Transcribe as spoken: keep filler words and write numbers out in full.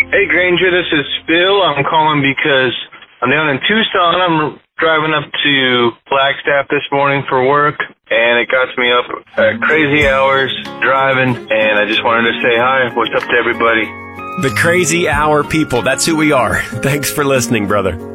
Hey, Granger, this is Bill. I'm calling because I'm down in Tucson. I'm driving up to Flagstaff this morning for work, and it got me up at crazy hours driving, and I just wanted to say hi. What's up to everybody? The Crazy Hour people, that's who we are. Thanks for listening, brother.